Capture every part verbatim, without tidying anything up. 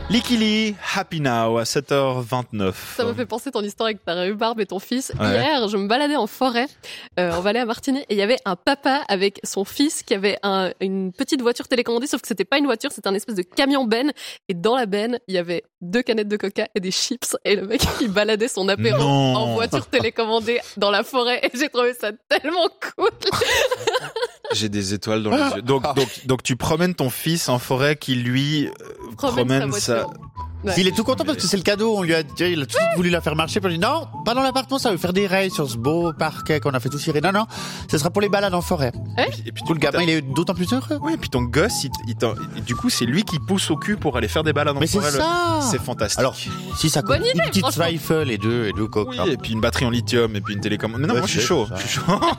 Likili, Happy Now à sept heures vingt-neuf. Ça me fait penser ton histoire avec ta rhubarbe et ton fils. Ouais. Hier, je me baladais en forêt, euh, on va aller à Martigny, et il y avait un papa avec son fils qui avait un, une petite voiture télécommandée, sauf que c'était pas une voiture, c'était un espèce de camion benne. Et dans la benne, il y avait deux canettes de coca et des chips. Et le mec, il baladait son apéro Non. en voiture télécommandée dans la forêt. Et j'ai trouvé ça tellement cool. J'ai des étoiles dans les yeux. Donc, donc, donc tu promènes ton fils en forêt qui lui euh, Promène promène sa sa... voiture. Ouais. Il est tout content parce que c'est le cadeau. On lui a dit, il a tout de suite voulu la faire marcher. Puis on lui a dit non, pas dans l'appartement, ça veut faire des rails sur ce beau parquet qu'on a fait tous cirer. Non, non, ce sera pour les balades en forêt. Et puis, Tout le gamin, il est d'autant plus heureux. Oui, et puis ton gosse, il, il t'en- du coup, c'est lui qui pousse au cul pour aller faire des balades en Mais c'est forêt. le- ça. C'est fantastique. Alors, si ça coûte Bonne une idée, petite franchement. Zweifel et deux, et deux coques. oui, hein. et puis une batterie en lithium, et puis une télécommande. Mais non, Ouais, moi je suis c'est chaud. ça. Je suis chaud.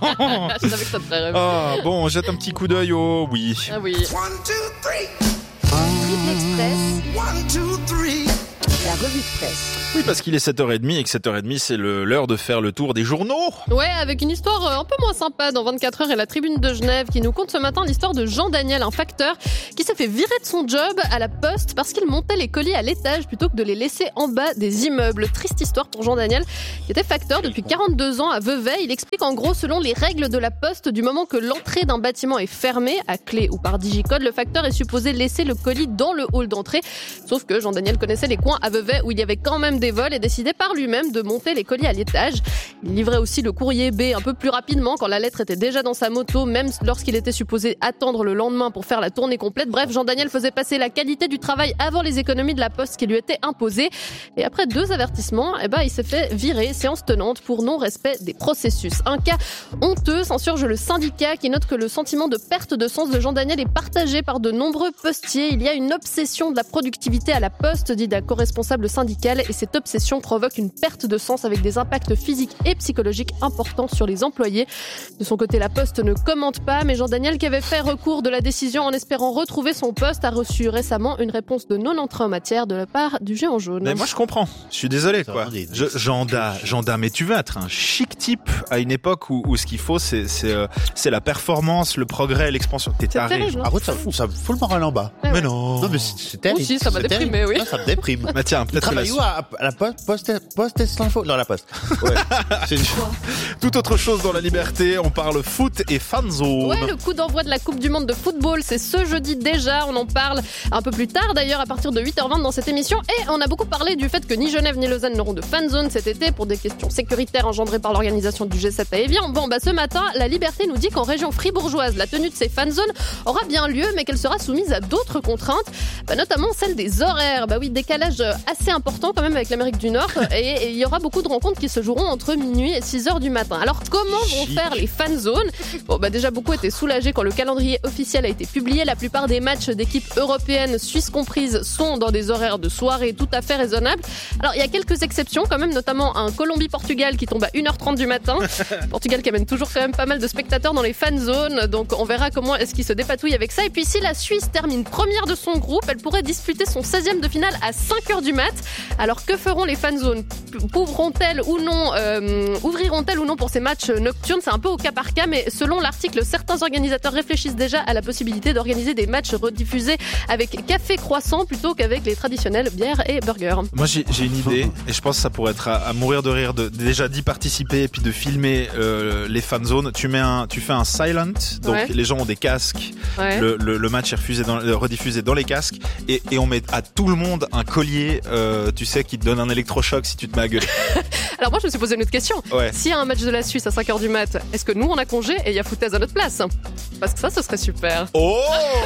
Je savais que ça te ferait rêver. Ah, bon, on jette un petit coup d'œil au oui. Ah oui. One, two, three. Triple Express, One, two, three. la revue de presse. Oui, parce qu'il est sept heures trente et que sept heures trente, c'est le- l'heure de faire le tour des journaux. Ouais, avec une histoire euh, un peu moins sympa dans vingt-quatre heures et la Tribune de Genève qui nous conte ce matin l'histoire de Jean Daniel, un facteur qui s'est fait virer de son job à la poste parce qu'il montait les colis à l'étage plutôt que de les laisser en bas des immeubles. Triste histoire pour Jean Daniel, qui était facteur depuis quarante-deux ans à Vevey. Il explique en gros, selon les règles de la poste, du moment que l'entrée d'un bâtiment est fermée, à clé ou par digicode, le facteur est supposé laisser le colis dans le hall d'entrée. Sauf que Jean Daniel connaissait les coins à Vevey où il y avait quand même des vols et décidait par lui-même de monter les colis à l'étage. Il livrait aussi le courrier B un peu plus rapidement quand la lettre était déjà dans sa moto, même lorsqu'il était supposé attendre le lendemain pour faire la tournée complète. Bref, Jean Daniel faisait passer la qualité du travail avant les économies de la poste qui lui étaient imposées. Et après deux avertissements, eh ben, il s'est fait virer, séance tenante pour non-respect des processus. Un cas honteux, s'insurge le syndicat qui note que le sentiment de perte de sens de Jean Daniel est partagé par de nombreux postiers. Il y a une obsession de la productivité à la poste, dit d'un co-responsable syndical, et cette obsession provoque une perte de sens avec des impacts physiques et psychologiques importants sur les employés. De son côté, la Poste ne commente pas, mais Jean Daniel, qui avait fait recours de la décision en espérant retrouver son poste, a reçu récemment une réponse de non-entrée en matière de la part du géant jaune. Mais moi je comprends. Je suis désolé Ça quoi. rend des- Je, Janda, Janda, mais tu veux être un chic type à une époque où, où ce qu'il faut c'est c'est euh, c'est la performance, le progrès, l'expansion. T'es C'est taré. terrible, hein. Par contre, ça, ça me fout le moral en bas. Ouais, Mais ouais. non. Non, mais c'est c'est terrible. Aussi, ça m'a C'est déprimé, terrible. oui. Ouais, ça me déprime. Bah tiens, Tu peut-être que la- travailles où à, à la poste, poste, poste, est l'info Non, la poste. Ouais. C'est Tout autre chose dans la liberté, on parle foot et fanzone. Ouais, le coup d'envoi de la Coupe du Monde de football, c'est ce jeudi déjà. On en parle un peu plus tard d'ailleurs, à partir de huit heures vingt dans cette émission. Et on a beaucoup parlé du fait que ni Genève ni Lausanne n'auront de fanzone cet été pour des questions sécuritaires engendrées par l'organisation du G sept à Évian. Bon, bah ce matin, la Liberté nous dit qu'en région fribourgeoise, la tenue de ces fanzones aura bien lieu, mais qu'elle sera soumise à d'autres contraintes, bah, notamment celle des horaires. Bah oui, décalage assez important quand même avec l'Amérique du Nord. Et et il y aura beaucoup de rencontres qui se joueront entre minuit et six heures du matin. Alors comment vont Chic. faire les fanzones? Bon, bah déjà beaucoup étaient soulagés quand le calendrier officiel a été publié. La plupart des matchs d'équipes européennes, suisses comprises, sont dans des horaires de soirée tout à fait raisonnables. Alors il y a quelques exceptions quand même, notamment un Colombie-Portugal qui tombe à une heure trente du matin. Portugal qui amène toujours quand même pas mal de spectateurs dans les fanzones, donc on verra comment est-ce qu'ils se dépatouillent avec ça. Et puis si la Suisse termine première de son groupe, elle pourrait disputer son seizième de finale à cinq heures du mat. Alors que feront les fanzones? Pourront-elles ou non, euh, ouvriront-elles ou non pour ces matchs nocturnes? C'est un peu au cas par cas, mais selon l'article, certains organisateurs réfléchissent déjà à la possibilité d'organiser des matchs rediffusés avec café croissant plutôt qu'avec les traditionnels bières et burgers. Moi j'ai j'ai une idée et je pense que ça pourrait être à, à mourir de rire de déjà d'y participer et puis de filmer euh, les fanzones. Tu mets un, tu fais un silent, donc Ouais. les gens ont des casques. Ouais. Le, le, le match est refusé dans, euh, rediffusé dans les casques et, et on met à tout le monde un collier, euh, tu sais, qui te donne un électrochoc si tu te mets à gueuler. Alors moi je me suis posé une autre question. Ouais. S'il y a un match de la Suisse à cinq heures du mat, est-ce que nous on a congé et il y a foutaise à notre place? Parce que ça, ce serait super. Oh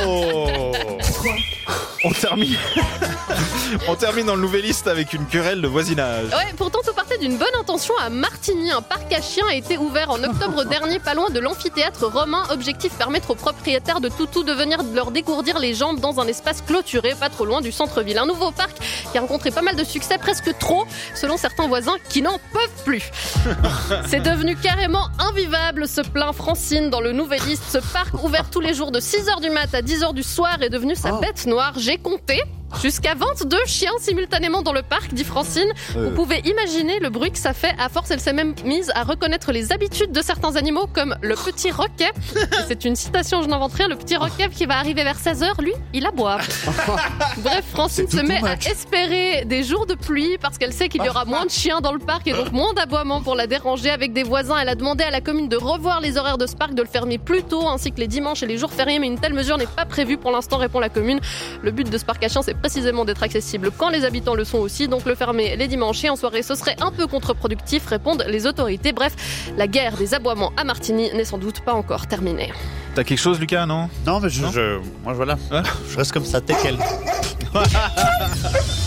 On termine. On termine dans le Nouvelliste avec une querelle de voisinage. Ouais, pourtant tout partait d'une bonne intention à Martigny. Un parc à chiens a été ouvert en octobre dernier, pas loin de l'amphithéâtre romain. Objectif, permettre aux propriétaires de Toutou de venir leur dégourdir les jambes dans un espace clôturé, pas trop loin du centre-ville. Un nouveau parc qui a rencontré pas mal de succès, presque trop, selon certains voisins qui n'en peuvent plus. C'est devenu carrément invivable, se plaint Francine dans le Nouvelliste. Ce parc ouvert tous les jours de six heures du mat à dix heures du soir est devenu sa Oh. bête noire. J'ai compté. Jusqu'à vingt-deux chiens simultanément dans le parc, dit Francine. Euh. Vous pouvez imaginer le bruit que ça fait. À force, elle s'est même mise à reconnaître les habitudes de certains animaux, comme le petit roquet. Et c'est une citation, je n'invente rien. Le petit roquet qui va arriver vers seize heures, lui, il aboie. Bref, Francine C'est se tout met too à much. espérer des jours de pluie parce qu'elle sait qu'il y aura moins de chiens dans le parc et donc moins d'aboiements pour la déranger avec des voisins. Elle a demandé à la commune de revoir les horaires de ce parc, de le fermer plus tôt, ainsi que les dimanches et les jours fériés, mais une telle mesure n'est pas prévue pour l'instant, répond la commune. Le but de ce parc à chiens, c'est précisément d'être accessible quand les habitants le sont aussi, donc le fermer les dimanches et en soirée, ce serait un peu contre-productif, répondent les autorités. Bref, la guerre des aboiements à Martigny n'est sans doute pas encore terminée. T'as quelque chose, Lucas, non? Non, mais je, Non je, moi, voilà. Ouais. Je reste comme ça, tel quel.